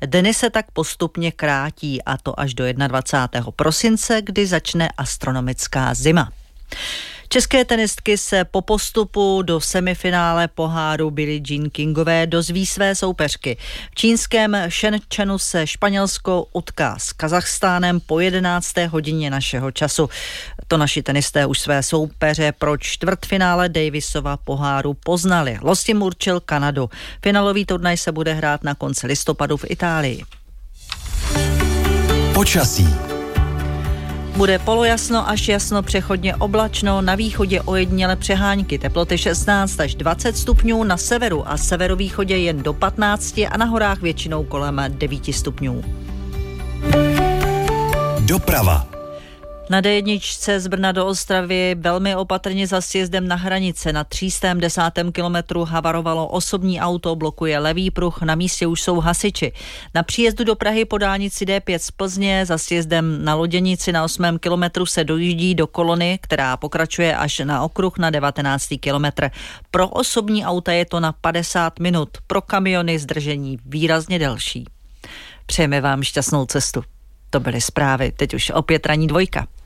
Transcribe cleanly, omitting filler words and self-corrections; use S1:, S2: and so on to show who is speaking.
S1: Dny se tak postupně krátí, a to až do 21. prosince, kdy začne astronomická zima. České tenistky se po postupu do semifinále poháru Billie Jean Kingové dozví své soupeřky. V čínském Shenzhenu se Španělsko utká s Kazachstánem po 11. hodině našeho času. To naši tenisté už své soupeře pro čtvrtfinále Davisova poháru poznali. Los tím určil Kanadu. Finálový turnaj se bude hrát na konci listopadu v Itálii.
S2: Počasí.
S1: Bude polojasno až jasno, přechodně oblačno, na východě ojediněle přehánky, teploty 16 až 20 stupňů, na severu a severovýchodě jen do 15 a na horách většinou kolem 9 stupňů.
S2: Doprava.
S1: Na D1 z Brna do Ostravy velmi opatrně za sjezdem na hranice. Na 310. kilometru havarovalo osobní auto, blokuje levý pruh, na místě už jsou hasiči. Na příjezdu do Prahy po dálnici D5 z Plzně za sjezdem na Loděnici na 8. kilometru se dojíždí do kolony, která pokračuje až na okruh na 19. kilometr. Pro osobní auta je to na 50 minut, pro kamiony zdržení výrazně delší. Přejeme vám šťastnou cestu. To byly zprávy, teď už opět ranní dvojka.